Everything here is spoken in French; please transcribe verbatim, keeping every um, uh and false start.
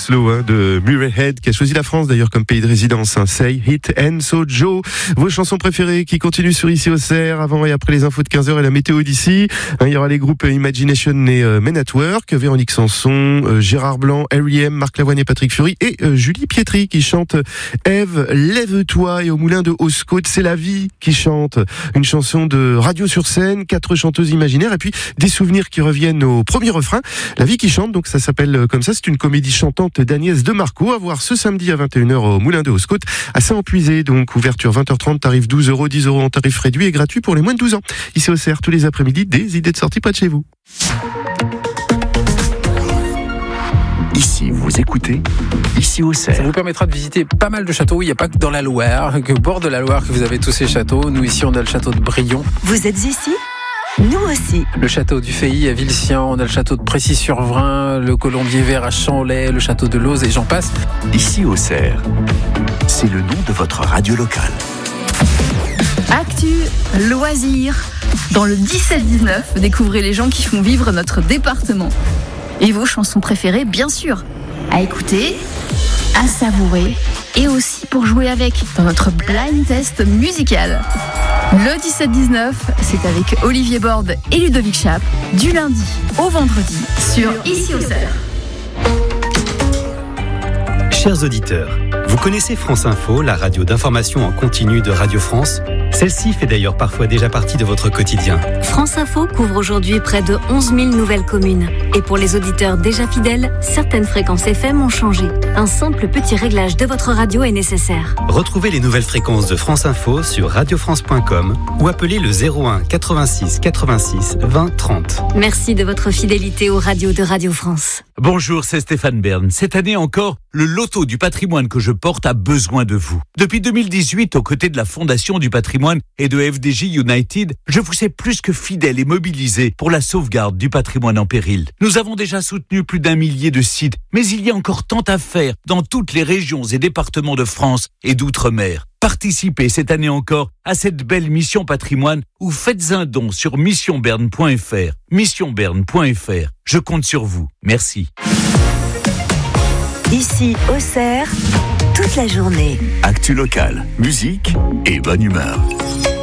Slow hein, de Murray Head, qui a choisi la France d'ailleurs comme pays de résidence. Hein. Say Hit and So Joe. Vos chansons préférées qui continuent sur Ici au Cerf, avant et après les infos de quinze heures et la météo d'ici. Hein, il y aura les groupes Imagination et euh, Men at Work, Véronique Sanson, euh, Gérard Blanc, R E M, Marc Lavoine et Patrick Fury, et euh, Julie Pietri qui chante Ève, lève-toi, et au moulin de Haute-Côte, c'est la vie qui chante. Une chanson de Radio sur scène, quatre chanteuses imaginaires, et puis des souvenirs qui reviennent au premier refrain. La vie qui chante, donc ça s'appelle comme ça, c'est une comédie chantante d'Agnès Demarco, à voir ce samedi à vingt et une heures au moulin de Haute-Côte, à Saint-Empuisé, donc ouverture vingt heures trente, tarif douze euros, dix euros en tarif réduit et gratuit pour les moins de douze ans. Ici au Cerf, tous les après-midi, des idées de sortie près de chez vous. Ici, vous écoutez Ici au Cerf. Ça vous permettra de visiter pas mal de châteaux. Il n'y a pas que dans la Loire, que au bord de la Loire que vous avez tous ces châteaux. Nous, ici, on a le château de Brion. Vous êtes ici ? Nous aussi. Le château du Feilly à Villecien, on a le château de Précy-sur-Vrain, le Colombier Vert à Chanlay, le château de Lozes et j'en passe. Ici au Cerf, c'est le nom de votre radio locale. Actu, loisirs. Dans le dix-sept dix-neuf, découvrez les gens qui font vivre notre département. Et vos chansons préférées, bien sûr. À écouter, à savourer et aussi pour jouer avec dans notre blind test musical. Le dix-sept dix-neuf, c'est avec Olivier Borde et Ludovic Chap, du lundi au vendredi sur Ici au Cerf. Chers auditeurs, vous connaissez France Info, la radio d'information en continu de Radio France ? Celle-ci fait d'ailleurs parfois déjà partie de votre quotidien. France Info couvre aujourd'hui près de onze mille nouvelles communes. Et pour les auditeurs déjà fidèles, certaines fréquences F M ont changé. Un simple petit réglage de votre radio est nécessaire. Retrouvez les nouvelles fréquences de France Info sur radio france point com ou appelez le zéro un quatre-vingt-six quatre-vingt-six vingt trente. Merci de votre fidélité aux radios de Radio France. Bonjour, c'est Stéphane Bern. Cette année encore, le loto du patrimoine que je porte a besoin de vous. Depuis deux mille dix-huit, aux côtés de la Fondation du patrimoine et de F D J United, je vous sais plus que fidèle et mobilisé pour la sauvegarde du patrimoine en péril. Nous avons déjà soutenu plus d'un millier de sites, mais il y a encore tant à faire dans toutes les régions et départements de France et d'outre-mer. Participez cette année encore à cette belle mission patrimoine ou faites un don sur mission berne point f r. mission berne point f r. Je compte sur vous. Merci. Ici au Cerf, toute la journée. Actu locale, musique et bonne humeur.